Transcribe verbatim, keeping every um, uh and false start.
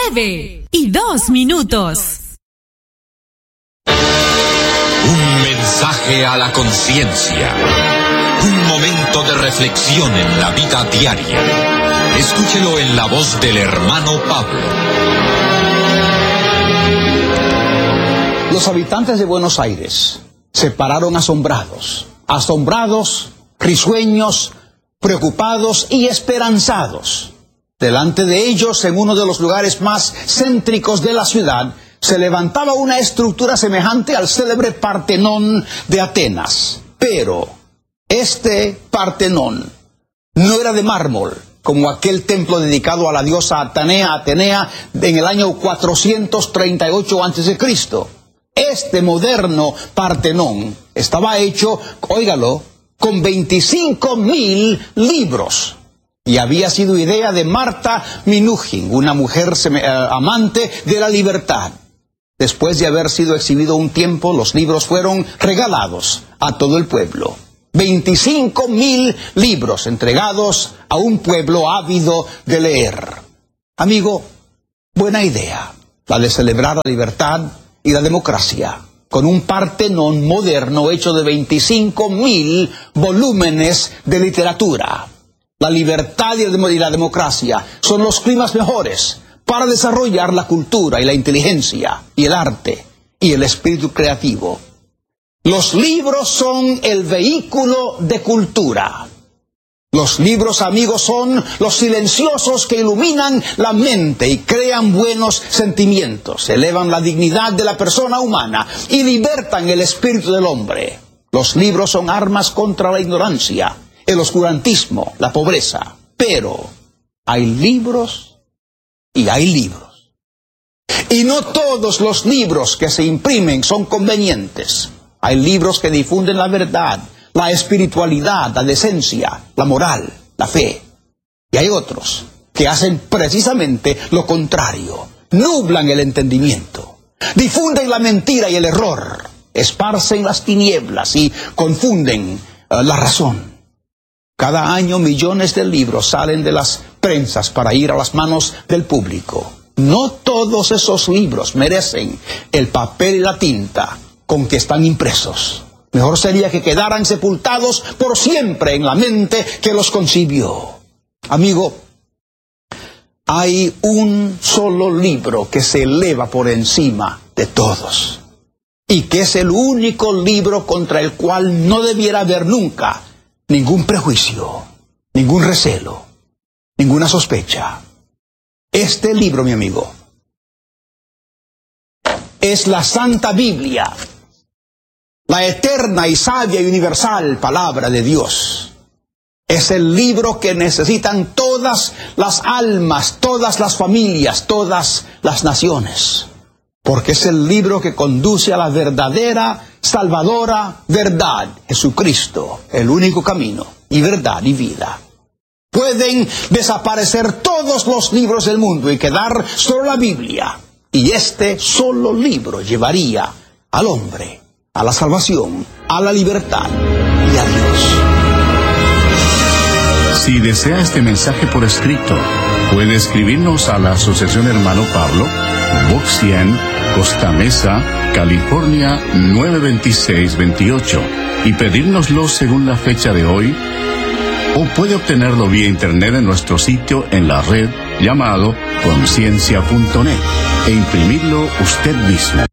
nueve y dos minutos. Un mensaje a la conciencia. Un momento de reflexión en la vida diaria. Escúchelo en la voz del hermano Pablo. Los habitantes de Buenos Aires se pararon asombrados, asombrados, risueños, preocupados y esperanzados. Delante de ellos, en uno de los lugares más céntricos de la ciudad, se levantaba una estructura semejante al célebre Partenón de Atenas. Pero este Partenón no era de mármol, como aquel templo dedicado a la diosa Atenea, Atenea en el año cuatrocientos treinta y ocho antes de Cristo. Este moderno Partenón estaba hecho, óigalo, con veinticinco mil libros. Y había sido idea de Marta Minujín, una mujer uh, amante de la libertad. Después de haber sido exhibido un tiempo, los libros fueron regalados a todo el pueblo. veinticinco mil libros entregados a un pueblo ávido de leer. Amigo, buena idea, la de celebrar la libertad y la democracia, con un Partenón moderno hecho de veinticinco mil volúmenes de literatura. La libertad y la democracia son los climas mejores para desarrollar la cultura y la inteligencia y el arte y el espíritu creativo. Los libros son el vehículo de cultura. Los libros, amigos, son los silenciosos que iluminan la mente y crean buenos sentimientos, elevan la dignidad de la persona humana y libertan el espíritu del hombre. Los libros son armas contra la ignorancia, el oscurantismo, la pobreza. Pero hay libros y hay libros. Y no todos los libros que se imprimen son convenientes. Hay libros que difunden la verdad, la espiritualidad, la decencia, la moral, la fe. Y hay otros que hacen precisamente lo contrario. Nublan el entendimiento, difunden la mentira y el error, esparcen las tinieblas y confunden uh, la razón. Cada año millones de libros salen de las prensas para ir a las manos del público. No todos esos libros merecen el papel y la tinta con que están impresos. Mejor sería que quedaran sepultados por siempre en la mente que los concibió. Amigo, hay un solo libro que se eleva por encima de todos, y que es el único libro contra el cual no debiera haber nunca ningún prejuicio, ningún recelo, ninguna sospecha. Este libro, mi amigo, es la Santa Biblia, la eterna y sabia y universal palabra de Dios. Es el libro que necesitan todas las almas, todas las familias, todas las naciones. Porque es el libro que conduce a la verdadera, salvadora verdad, Jesucristo, el único camino, y verdad y vida. Pueden desaparecer todos los libros del mundo y quedar solo la Biblia. Y este solo libro llevaría al hombre a la salvación, a la libertad y a Dios. Si desea este mensaje por escrito, puede escribirnos a la Asociación Hermano Pablo, Box cien, Costa Mesa, California nueve veintiséis veintiocho, y pedírnoslo según la fecha de hoy, o puede obtenerlo vía internet en nuestro sitio en la red llamado conciencia punto net e imprimirlo usted mismo.